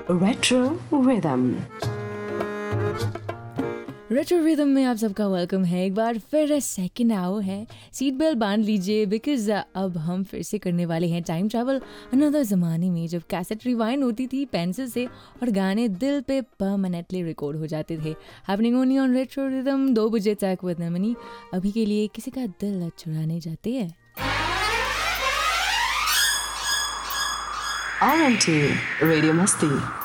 Retro Rhythm. Retro rhythm में आप सबका वेलकम है। एक बार फिर सेकंड आवर है। सीट बेल्ट बांध लीजिए बिकॉज अब हम फिर से करने वाले हैं टाइम ट्रैवल अनदर ज़माने में जब कैसेट रिवाइंड होती थी पेंसिल से और गाने दिल पे परमानेंटली रिकॉर्ड हो जाते थे। Happening only on retro rhythm 2 बजे तक विद नमनी। अभी के लिए किसी का दिल चुराने जाते हैं। RMT Radio Masti.